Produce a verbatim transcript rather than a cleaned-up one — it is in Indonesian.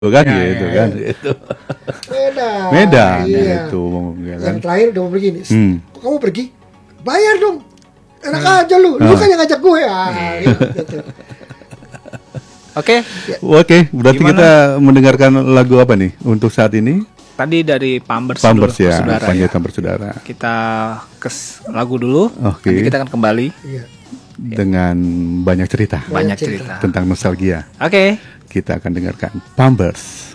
kan Ya, gitu ya, kan ya. itu. Medan. Medan Iya. itu ya kan. Yang terakhir udah mau pergi nih. Hmm. Kamu pergi, bayar dong. Enak aja lu, lu Ah. kan yang ngajak gue. Ah, gitu. Oke, Oke, berarti Gimana? kita mendengarkan lagu apa nih untuk saat ini? tadi dari Pampers, Pampers dulu, ya, saudara Panjaitan ya. Bersaudara. Kita ke s- lagu dulu. Oke. Nanti kita akan kembali. Iya. Dengan banyak cerita Banyak cerita. cerita. tentang nostalgia. Oke. Kita akan dengarkan Pampers.